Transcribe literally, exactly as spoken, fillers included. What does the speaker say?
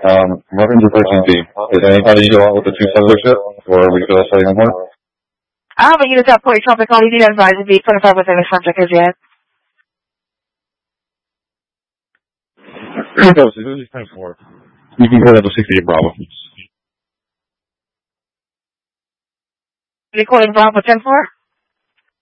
Um, Morgan to thirteen B. Did anybody go out with the two cellular ship, or are we still setting on more? I haven't used that point tropic. All you need to advise is be twenty-five within the subject as yet. No, so this is ten four. You can go down to sixty-eight Bravo. Recording Bravo ten four?